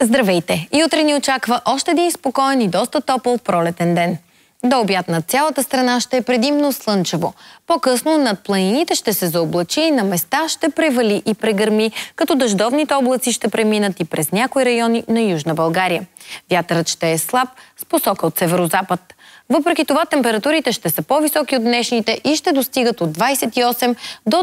Здравейте! И утре ни очаква още един спокоен и доста топъл пролетен ден. До обяд над цялата страна ще е предимно слънчево. По-късно над планините ще се заоблачи и на места ще превали и прегърми, като дъждовните облаци ще преминат и през някои райони на Южна България. Вятърът ще е слаб с посока от северозапад. Въпреки това температурите ще са по-високи от днешните и ще достигат от 28 до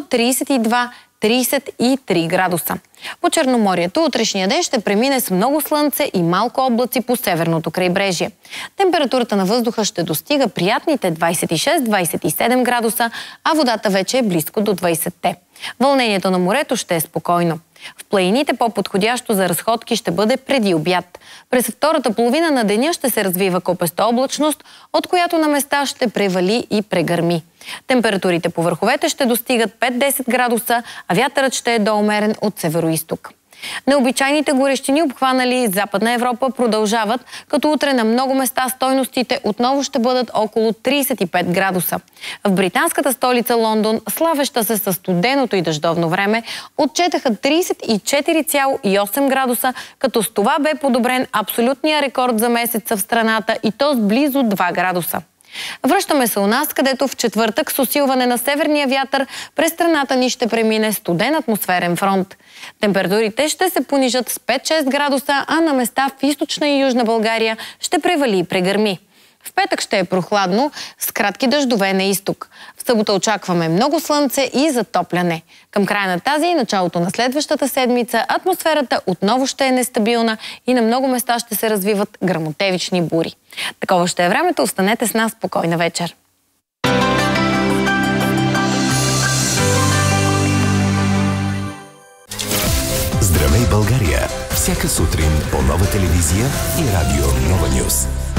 32-33 градуса. По Черноморието утрешния ден ще премине с много слънце и малко облаци по северното крайбрежие. Температурата на въздуха ще достига приятните 26-27 градуса, а водата вече е близко до 20-те. Вълнението на морето ще е спокойно. В планините по-подходящо за разходки ще бъде преди обяд. През втората половина на деня ще се развива копеста облачност, от която на места ще превали и прегърми. Температурите по върховете ще достигат 5-10 градуса, а вятърът ще е доумерен от североизток. Необичайните горещини, обхванали Западна Европа, продължават, като утре на много места стойностите отново ще бъдат около 35 градуса. В британската столица Лондон, славеща се със студеното и дъждовно време, отчетаха 34,8 градуса, като с това бе подобрен абсолютния рекорд за месеца в страната и то с близо 2 градуса. Връщаме се у нас, където в четвъртък с усилване на северния вятър през страната ни ще премине студен атмосферен фронт. Температурите ще се понижат с 5-6 градуса, а на места в източна и южна България ще превали и прегърми. В петък ще е прохладно, с кратки дъждове на изток. В събота очакваме много слънце и затопляне. Към края на тази и началото на следващата седмица атмосферата отново ще е нестабилна и на много места ще се развиват гръмотевични бури. Такова ще е времето. Останете с нас. Спокойна вечер! Здравей, България! Всяка сутрин по Нова телевизия и радио Нова Нюз.